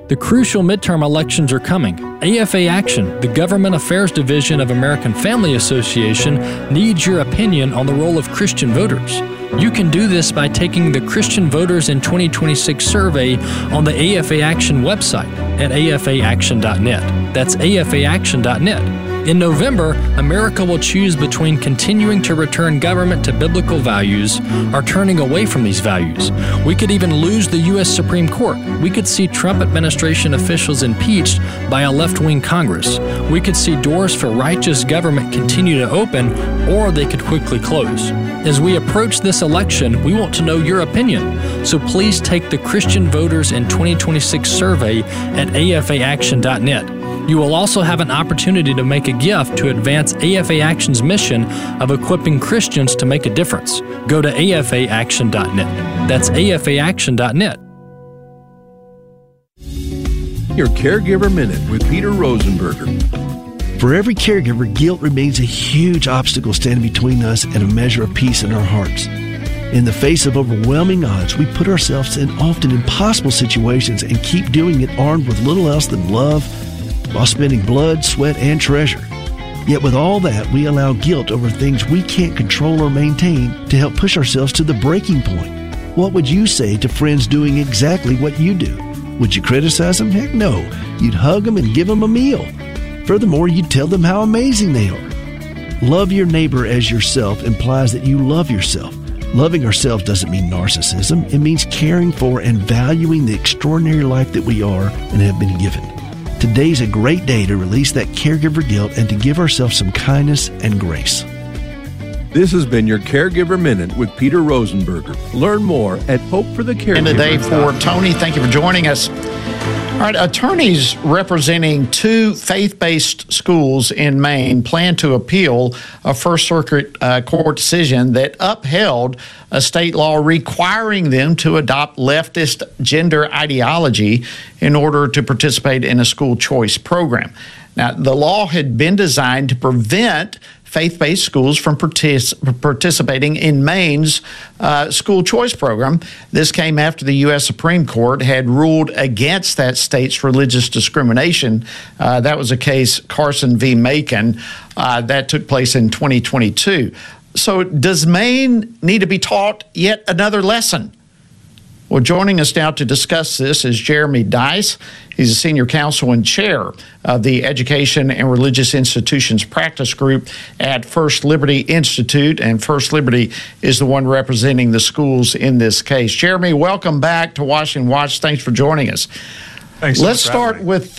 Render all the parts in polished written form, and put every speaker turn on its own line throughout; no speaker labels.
The crucial midterm elections are coming. AFA Action, the Government Affairs Division of American Family Association, needs your opinion on the role of Christian voters. You can do this by taking the Christian Voters in 2026 survey on the AFA Action website at afaaction.net. That's afaaction.net. In November, America will choose between continuing to return government to biblical values or turning away from these values. We could even lose the U.S. Supreme Court. We could see Trump administration officials impeached by a left-wing Congress. We could see doors for righteous government continue to open, or they could quickly close. As we approach this election, we want to know your opinion. So please take the Christian Voters in 2026 survey at afaaction.net. You will also have an opportunity to make a gift to advance AFA Action's mission of equipping Christians to make a difference. Go to afaaction.net. That's afaaction.net.
Your Caregiver Minute with Peter Rosenberger.
For every caregiver, guilt remains a huge obstacle standing between us and a measure of peace in our hearts. In the face of overwhelming odds, we put ourselves in often impossible situations and keep doing it armed with little else than love, while spending blood, sweat, and treasure. Yet with all that, we allow guilt over things we can't control or maintain to help push ourselves to the breaking point. What would you say to friends doing exactly what you do? Would you criticize them? Heck no. You'd hug them and give them a meal. Furthermore, you'd tell them how amazing they are. Love your neighbor as yourself implies that you love yourself. Loving ourselves doesn't mean narcissism. It means caring for and valuing the extraordinary life that we are and have been given. Today's a great day to release that caregiver guilt and to give ourselves some kindness and grace.
This has been your Caregiver Minute with Peter Rosenberger. Learn more at hopeforthecaregiver.com.
And today for Tony, thank you for joining us. All right, attorneys representing two faith-based schools in Maine plan to appeal a First Circuit court decision that upheld a state law requiring them to adopt leftist gender ideology in order to participate in a school choice program. Now, the law had been designed to prevent faith-based schools from participating in Maine's school choice program. This came after the U.S. Supreme Court had ruled against that state's religious discrimination. That was a case, Carson v. Macon, that took place in 2022. So does Maine need to be taught yet another lesson? Well, joining us now to discuss this is Jeremy Dice. He's a senior counsel and chair of the Education and Religious Institutions Practice Group at First Liberty Institute, and First Liberty is the one representing the schools in this case. Jeremy, welcome back to Washington Watch. Thanks for joining us.
Thanks.
Let's start with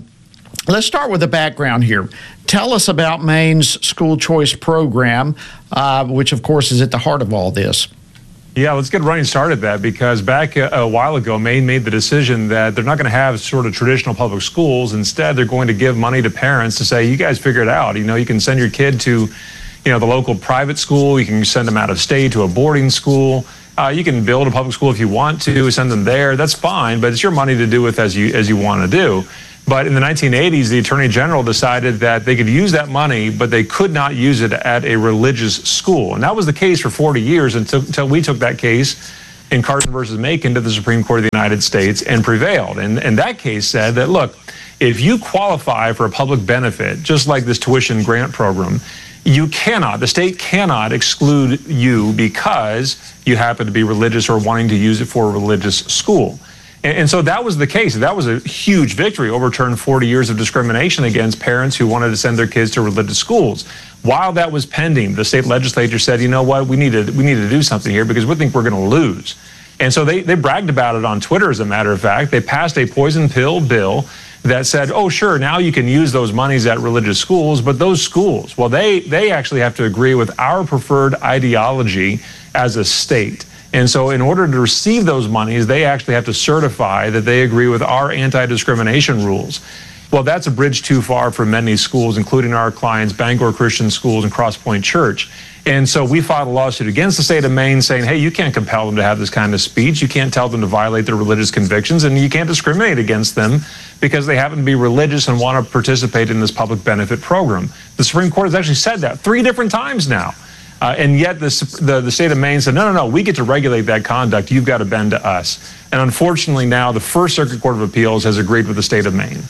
the background here. Tell us about Maine's school choice program, which of course is at the heart of all this.
Yeah, let's get running started that, because back a while ago, Maine made the decision that they're not going to have sort of traditional public schools. Instead, they're going to give money to parents to say, you guys figure it out. You know, you can send your kid to, the local private school. You can send them out of state to a boarding school. You can build a public school if you want to, send them there. That's fine, but it's your money to do with as you want to do. But in the 1980s, the Attorney General decided that they could use that money, but they could not use it at a religious school. And that was the case for 40 years until we took that case in Carson versus Macon to the Supreme Court of the United States and prevailed. And that case said that, look, if you qualify for a public benefit, just like this tuition grant program, the state cannot exclude you because you happen to be religious or wanting to use it for a religious school. And so that was the case. That was a huge victory, overturned 40 years of discrimination against parents who wanted to send their kids to religious schools. While that was pending, the state legislature said, you know what, we need to do something here because we think we're going to lose. And so they bragged about it on Twitter, as a matter of fact. They passed a poison pill bill that said, oh, sure, now you can use those monies at religious schools, but those schools, well, they actually have to agree with our preferred ideology as a state. And so in order to receive those monies, they actually have to certify that they agree with our anti-discrimination rules. Well, that's a bridge too far for many schools, including our clients, Bangor Christian Schools and Cross Point Church. And so we filed a lawsuit against the state of Maine saying, hey, you can't compel them to have this kind of speech. You can't tell them to violate their religious convictions, and you can't discriminate against them because they happen to be religious and want to participate in this public benefit program. The Supreme Court has actually said that 3 different times now. And yet the state of Maine said, no, we get to regulate that conduct. You've got to bend to us. And unfortunately now the First Circuit Court of Appeals has agreed with the state of Maine.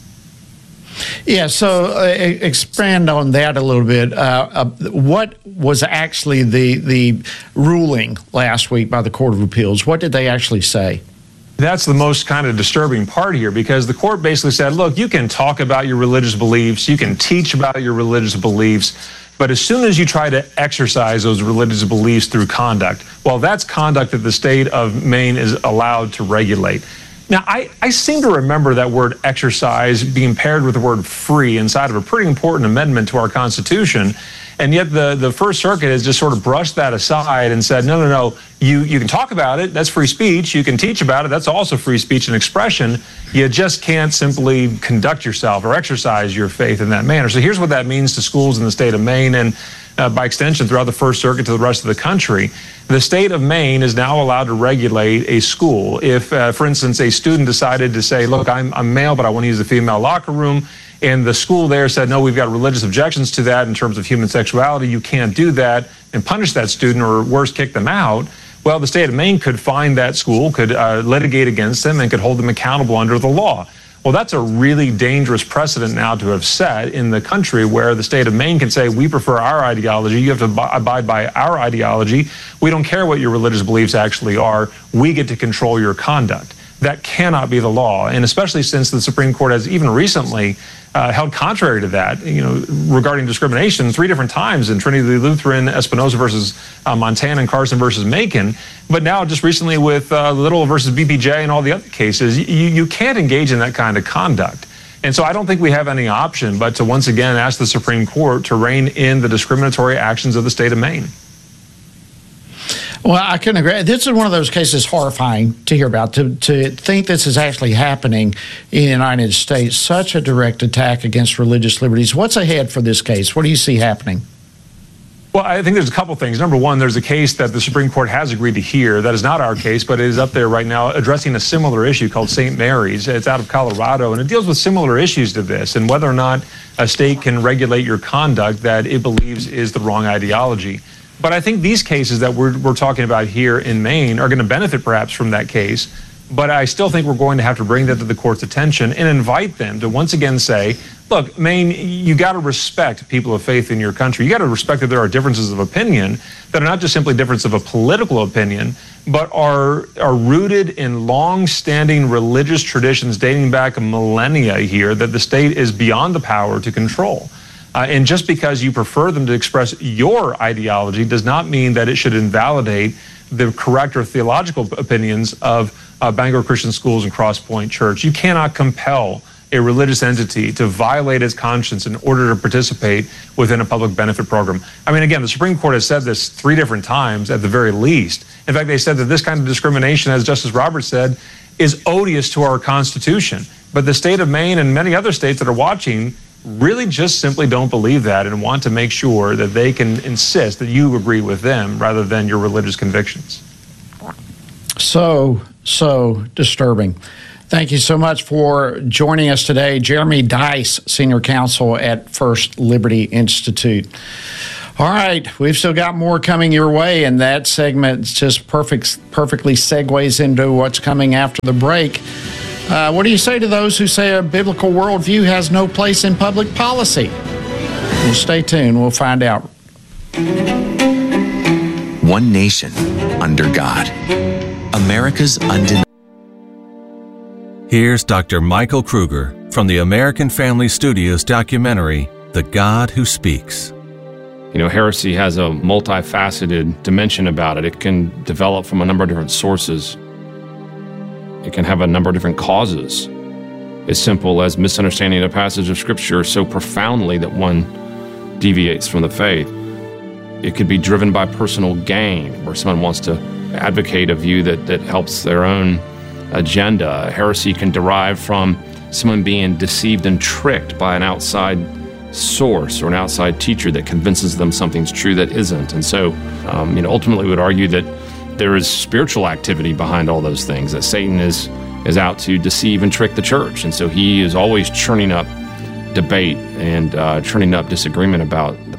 Yeah, so expand on that a little bit. What was actually the ruling last week by the Court of Appeals? What did they actually say?
That's the most kind of disturbing part here, because the court basically said, look, you can talk about your religious beliefs, you can teach about your religious beliefs, but as soon as you try to exercise those religious beliefs through conduct, well, that's conduct that the state of Maine is allowed to regulate. Now, I seem to remember that word exercise being paired with the word free inside of a pretty important amendment to our Constitution, and yet the First Circuit has just sort of brushed that aside and said, no, you can talk about it, that's free speech, you can teach about it, that's also free speech and expression, you just can't simply conduct yourself or exercise your faith in that manner. So here's what that means to schools in the state of Maine, and by extension throughout the First Circuit to the rest of the country. The state of Maine is now allowed to regulate a school. If, for instance, a student decided to say, look, I'm male, but I want to use the female locker room, and the school there said, no, we've got religious objections to that in terms of human sexuality, you can't do that, and punish that student, or worse, kick them out, well, the state of Maine could fine that school, could litigate against them, and could hold them accountable under the law. Well, that's a really dangerous precedent now to have set in the country, where the state of Maine can say, we prefer our ideology, you have to abide by our ideology, we don't care what your religious beliefs actually are, we get to control your conduct. That cannot be the law, and especially since the Supreme Court has even recently held contrary to that, regarding discrimination 3 different times in Trinity Lutheran, Espinoza versus Montana, and Carson versus Macon. But now just recently with Little versus BPJ and all the other cases, you can't engage in that kind of conduct. And so I don't think we have any option but to once again ask the Supreme Court to rein in the discriminatory actions of the state of Maine.
Well, I couldn't agree. This is one of those cases horrifying to hear about, to think this is actually happening in the United States, such a direct attack against religious liberties. What's ahead for this case? What do you see happening?
Well, I think there's a couple things. Number one, there's a case that the Supreme Court has agreed to hear. That is not our case, but it is up there right now addressing a similar issue called St. Mary's. It's out of Colorado, and it deals with similar issues to this, and whether or not a state can regulate your conduct that it believes is the wrong ideology. But I think these cases that we're talking about here in Maine are going to benefit perhaps from that case. But I still think we're going to have to bring that to the court's attention and invite them to once again say, look, Maine, you got to respect people of faith in your country. You got to respect that there are differences of opinion that are not just simply difference of a political opinion, but are rooted in long-standing religious traditions dating back millennia here that the state is beyond the power to control. And just because you prefer them to express your ideology does not mean that it should invalidate the correct or theological opinions of Bangor Christian Schools and Cross Point Church. You cannot compel a religious entity to violate its conscience in order to participate within a public benefit program. I mean, again, the Supreme Court has said this 3 different times at the very least. In fact, they said that this kind of discrimination, as Justice Roberts said, is odious to our Constitution. But the state of Maine and many other states that are watching really just simply don't believe that and want to make sure that they can insist that you agree with them rather than your religious convictions.
So disturbing. Thank you so much for joining us today. Jeremy Dys, Senior Counsel at First Liberty Institute. All right, we've still got more coming your way, and that segment just perfectly segues into what's coming after the break. What do you say to those who say a biblical worldview has no place in public policy? Well, stay tuned. We'll find out.
One nation under God. America's undeniable.
Here's Dr. Michael Kruger from the American Family Studios documentary, The God Who Speaks.
Heresy has a multifaceted dimension about it. It can develop from a number of different sources. It can have a number of different causes, as simple as misunderstanding a passage of Scripture so profoundly that one deviates from the faith. It could be driven by personal gain, where someone wants to advocate a view that helps their own agenda. Heresy can derive from someone being deceived and tricked by an outside source or an outside teacher that convinces them something's true that isn't. And so, ultimately we would argue that there is spiritual activity behind all those things, that Satan is out to deceive and trick the church. And so he is always churning up debate and churning up disagreement about the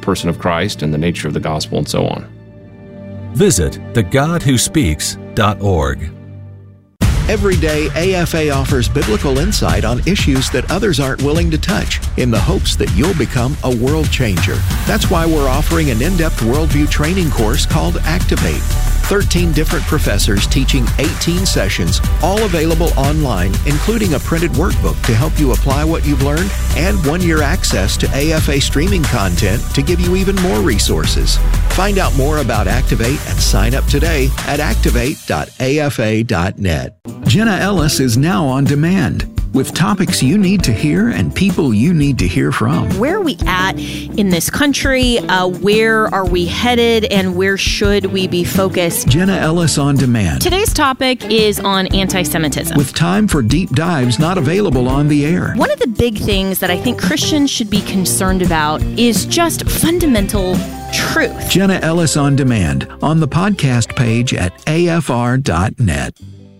person of Christ and the nature of the gospel and so on.
Visit thegodwhospeaks.org.
Every day, AFA offers biblical insight on issues that others aren't willing to touch in the hopes that you'll become a world changer. That's why we're offering an in-depth worldview training course called Activate. 13 different professors teaching 18 sessions, all available online, including a printed workbook to help you apply what you've learned and 1-year access to AFA streaming content to give you even more resources. Find out more about Activate and sign up today at activate.afa.net.
Jenna Ellis is now on demand with topics you need to hear and people you need to hear from.
Where are we at in this country? Where are we headed? And where should we be focused?
Jenna Ellis on demand.
Today's topic is on anti-Semitism.
With time for deep dives not available on the air.
One of the big things that I think Christians should be concerned about is just fundamental truth.
Jenna Ellis on demand on the podcast page at afr.net.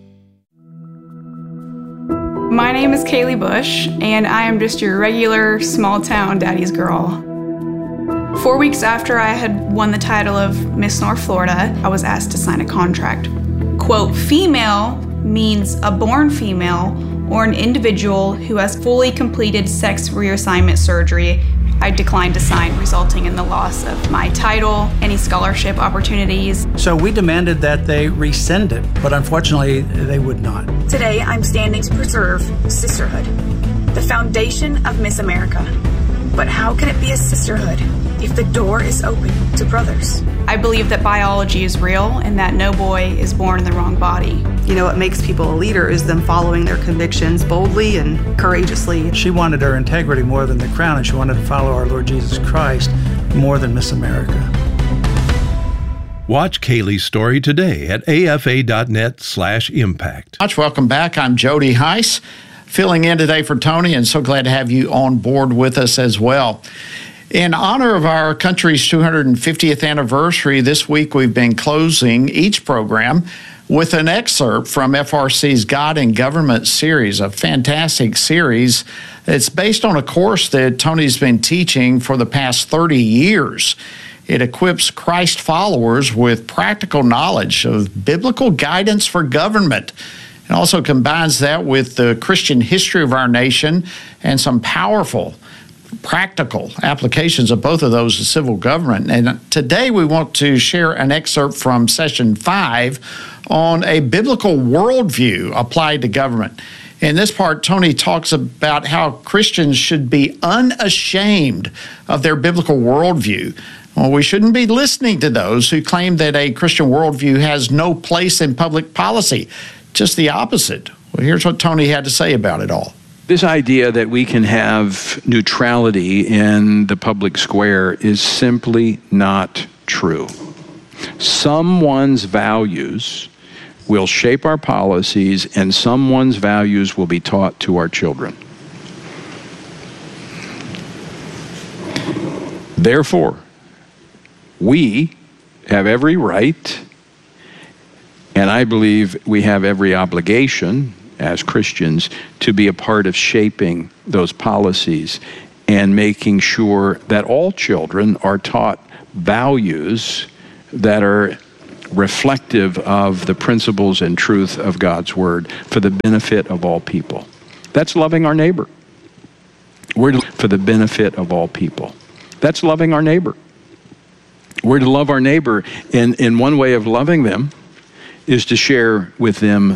My name is Kaylee Bush, and I am just your regular small-town daddy's girl. 4 weeks after I had won the title of Miss North Florida, I was asked to sign a contract. Quote, female means a born female or an individual who has fully completed sex reassignment surgery. I declined to sign, resulting in the loss of my title, any scholarship opportunities.
So we demanded that they rescind it, but unfortunately they would not.
Today I'm standing to preserve sisterhood, the foundation of Miss America. But how can it be a sisterhood if the door is open to brothers?
I believe that biology is real and that no boy is born in the wrong body.
You know, what makes people a leader is them following their convictions boldly and courageously.
She wanted her integrity more than the crown, and she wanted to follow our Lord Jesus Christ more than Miss America.
Watch Kaylee's story today at afa.net/impact.
Welcome back. I'm Jody Heiss, filling in today for Tony, and so glad to have you on board with us as well. In honor of our country's 250th anniversary, this week we've been closing each program with an excerpt from FRC's God and Government series, a fantastic series. It's based on a course that Tony's been teaching for the past 30 years. It equips Christ followers with practical knowledge of biblical guidance for government. It also combines that with the Christian history of our nation and some powerful practical applications of both of those to civil government. And today we want to share an excerpt from session 5 on a biblical worldview applied to government. In this part, Tony talks about how Christians should be unashamed of their biblical worldview. Well, we shouldn't be listening to those who claim that a Christian worldview has no place in public policy. Just the opposite. Well, here's what Tony had to say about it all.
This idea that we can have neutrality in the public square is simply not true. Someone's values will shape our policies, and someone's values will be taught to our children. Therefore, we have every right, and I believe we have every obligation as Christians to be a part of shaping those policies and making sure that all children are taught values that are reflective of the principles and truth of God's Word for the benefit of all people. That's loving our neighbor. We're for the benefit of all people. That's loving our neighbor. We're to love our neighbor, and one way of loving them is to share with them